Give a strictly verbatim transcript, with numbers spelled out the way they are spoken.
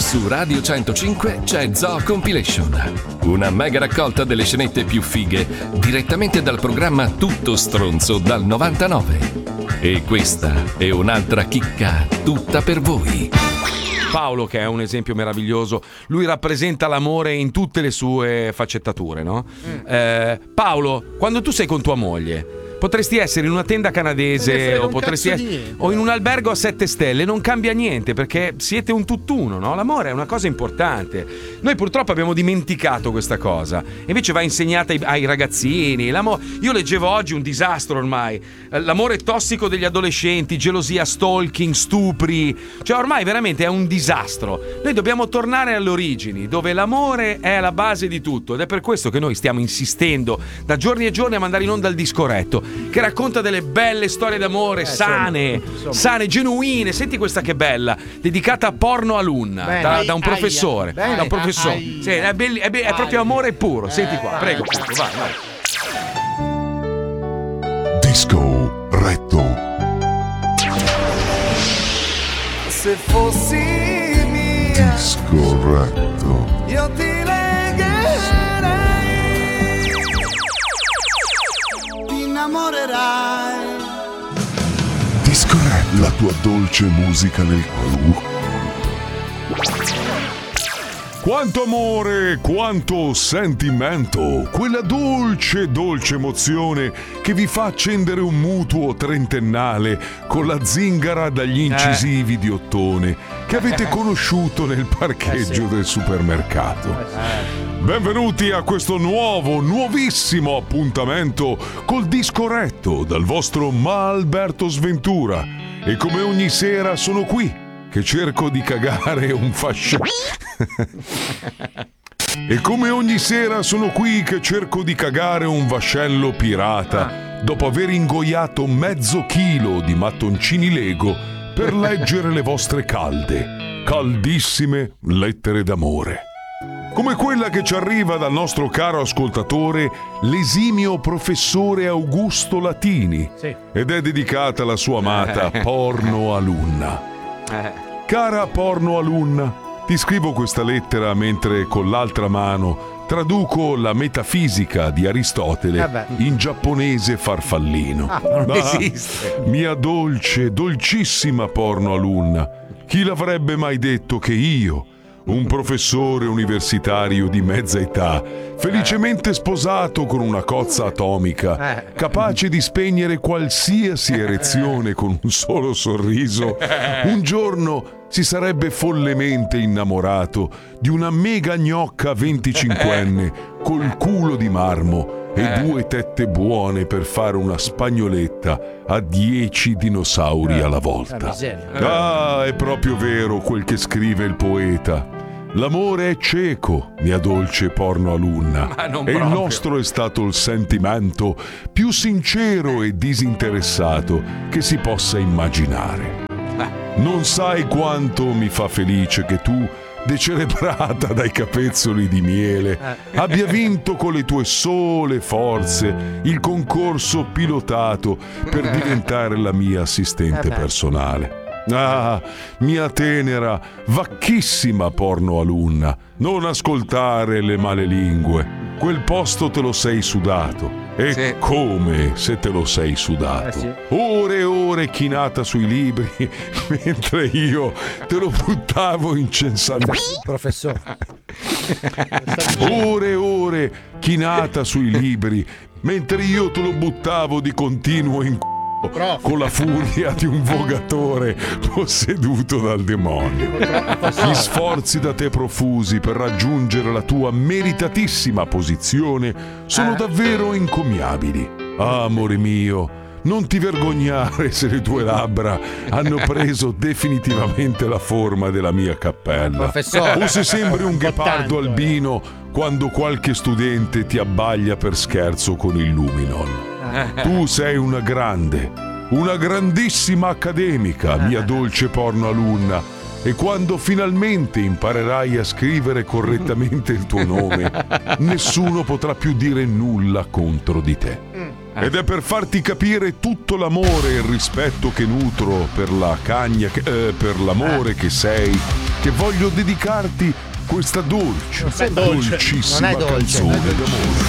Su Radio centocinque c'è Zoo Compilation, una mega raccolta delle scenette più fighe direttamente dal programma Tutto Stronzo dal novantanove. E questa è un'altra chicca tutta per voi. Paolo, che è un esempio meraviglioso, lui rappresenta l'amore in tutte le sue faccettature, no? Mm. Eh, Paolo, quando tu sei con tua moglie, potresti essere in una tenda canadese o potresti essere, o in un albergo a sette stelle, non cambia niente perché siete un tutt'uno, no? L'amore è una cosa importante. Noi purtroppo abbiamo dimenticato questa cosa, invece va insegnata ai, ai ragazzini. L'amore, io leggevo oggi un disastro ormai, l'amore tossico degli adolescenti, gelosia, stalking, stupri, cioè ormai veramente è un disastro. Noi dobbiamo tornare alle origini, dove l'amore è la base di tutto, ed è per questo che noi stiamo insistendo da giorni e giorni a mandare in onda il Discoretto, che racconta delle belle storie d'amore, eh, sane, insomma, insomma. sane, genuine. Senti questa che bella, dedicata a porno alunna, Bene. da, da un professore. Bene. Da un professore. Sì, è, belli, è, be- è proprio amore puro. Senti qua, prego, prego, vai, vai. Disco Retto. Se fossi mia, Disco Retto, io ti legherei, ti innamorerai. Disco Retto, la tua dolce musica nel cuore. Quanto amore, quanto sentimento, quella dolce, dolce emozione che vi fa accendere un mutuo trentennale con la zingara dagli incisivi di ottone che avete conosciuto nel parcheggio del supermercato. Benvenuti a questo nuovo, nuovissimo appuntamento col Disco Retto dal vostro Ma Alberto Sventura. E come ogni sera sono qui che cerco di cagare un fascio. E come ogni sera sono qui che cerco di cagare un vascello pirata dopo aver ingoiato mezzo chilo di mattoncini Lego per leggere le vostre calde, caldissime lettere d'amore. Come quella che ci arriva dal nostro caro ascoltatore, l'esimio professore Augusto Latini, sì. Ed è dedicata alla sua amata porno alunna. Cara porno alunna, ti scrivo questa lettera mentre con l'altra mano traduco la metafisica di Aristotele eh in giapponese farfallino. Ah, non ah, esiste. Mia dolce, dolcissima porno alunna, chi l'avrebbe mai detto che io, un professore universitario di mezza età, felicemente sposato con una cozza atomica, capace di spegnere qualsiasi erezione con un solo sorriso, un giorno si sarebbe follemente innamorato di una mega gnocca venticinquenne col culo di marmo e due tette buone per fare una spagnoletta a dieci dinosauri alla volta. Ah, è proprio vero quel che scrive il poeta. L'amore è cieco, mia dolce porno alunna, e proprio. Il nostro è stato il sentimento più sincero e disinteressato che si possa immaginare. Non sai quanto mi fa felice che tu, decelebrata dai capezzoli di miele, abbia vinto con le tue sole forze il concorso pilotato per diventare la mia assistente personale. Ah, mia tenera, vacchissima porno alunna, non ascoltare le male lingue. Quel posto te lo sei sudato. E sì. Come se te lo sei sudato. Eh sì. Ore e ore chinata sui libri mentre io te lo buttavo incensamente. Professore. Ore e ore chinata sui libri mentre io te lo buttavo di continuo in c***o con la furia di un vogatore posseduto dal demonio. Gli sforzi da te profusi per raggiungere la tua meritatissima posizione sono davvero encomiabili. Ah, amore mio, non ti vergognare se le tue labbra hanno preso definitivamente la forma della mia cappella. Professore, o se sembri un ghepardo albino quando qualche studente ti abbaglia per scherzo con il luminol. Tu sei una grande, una grandissima accademica, mia dolce porno alunna, e quando finalmente imparerai a scrivere correttamente il tuo nome, nessuno potrà più dire nulla contro di te. Ed è per farti capire tutto l'amore e il rispetto che nutro per la cagna che, eh, per l'amore che sei, che voglio dedicarti questa dolce, Beh, dolce. dolcissima Non è dolce. canzone d'amore.